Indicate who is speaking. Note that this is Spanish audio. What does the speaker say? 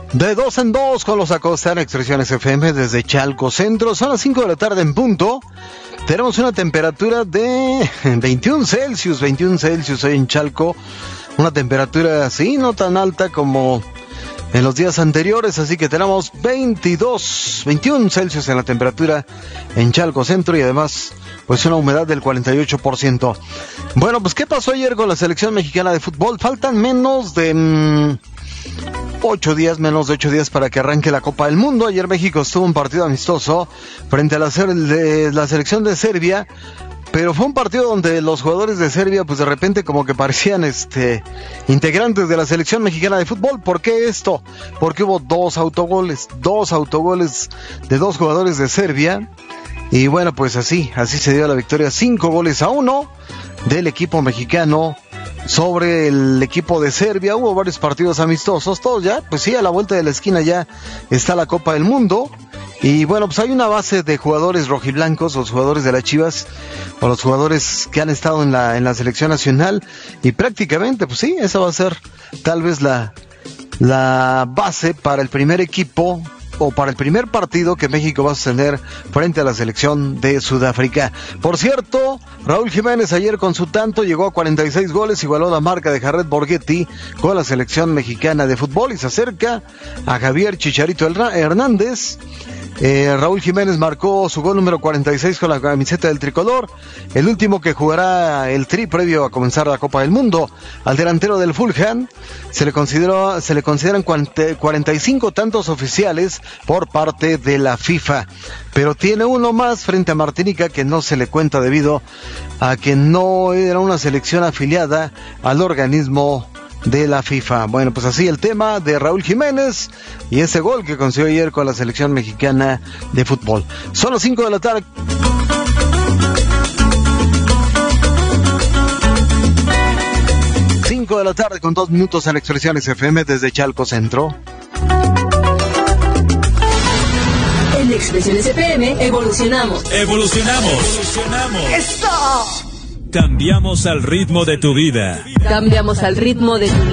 Speaker 1: De 2 en 2 con los Acosta en Expresiones FM desde Chalco Centro. Son las 5 de la tarde en punto. Tenemos una temperatura de 21 Celsius hoy en Chalco. Una temperatura así, no tan alta como en los días anteriores, así que tenemos 21 Celsius en la temperatura en Chalco Centro y además pues una humedad del 48%. Bueno, pues ¿qué pasó ayer con la selección mexicana de fútbol? Faltan menos de 8 días para que arranque la Copa del Mundo. Ayer México estuvo un partido amistoso frente a la selección de Serbia, pero fue un partido donde los jugadores de Serbia pues de repente como que parecían integrantes de la selección mexicana de fútbol. ¿Por qué esto? Porque hubo dos autogoles de dos jugadores de Serbia. Y bueno, pues así se dio la victoria, 5-1 del equipo mexicano sobre el equipo de Serbia. Hubo varios partidos amistosos, todos ya, pues sí, a la vuelta de la esquina ya está la Copa del Mundo. Y bueno, pues hay una base de jugadores rojiblancos, los jugadores de las Chivas, o los jugadores que han estado en la selección nacional, y prácticamente, pues sí, esa va a ser tal vez la base para el primer equipo, o para el primer partido que México va a tener frente a la selección de Sudáfrica. Por cierto, Raúl Jiménez ayer con su tanto llegó a 46 goles, igualó la marca de Jared Borghetti con la selección mexicana de fútbol y se acerca a Javier Chicharito Hernández. Raúl Jiménez marcó su gol número 46 con la camiseta del tricolor, el último que jugará el Tri previo a comenzar la Copa del Mundo. Al delantero del Fulham se le consideran 45 tantos oficiales por parte de la FIFA, pero tiene uno más frente a Martinica que no se le cuenta debido a que no era una selección afiliada al organismo de la FIFA. Bueno, pues así el tema de Raúl Jiménez y ese gol que consiguió ayer con la selección mexicana de fútbol. Son las 5 de la tarde. De la tarde con 2 minutos en Expresiones FM desde Chalco Centro.
Speaker 2: En Expresiones FM evolucionamos.
Speaker 3: ¡Eso! Cambiamos al ritmo de tu vida.
Speaker 2: Cambiamos al ritmo de tu vida.